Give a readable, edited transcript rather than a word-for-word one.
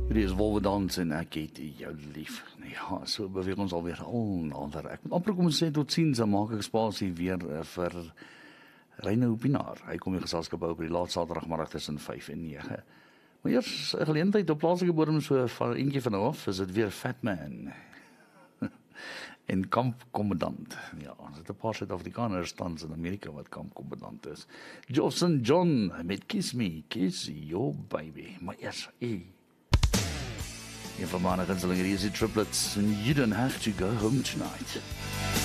Dit is Wolverdans en ek het jou lief. Ja, so beweeg ons alweer al nader. Ek moet amper kom sê tot ziens, dan maak ek spasie weer vir Reine Hoepinaar. Hy kom die geselskap hou op die laat Saterdagmiddag tussen 5 en 9. Maar eers 'n geleentheid op plaaslike bodem so van eentjie van af, is dit weer Fat Man. En kampkommandant. Ja, ons het 'n paar Suid-Afrikaners tans in Amerika wat kampkommandant is. Jofson John met Kiss Me, Kiss Your Baby. Maar eers, Een van mijn gunsteling, hier is die triplets. And you don't have to go home tonight.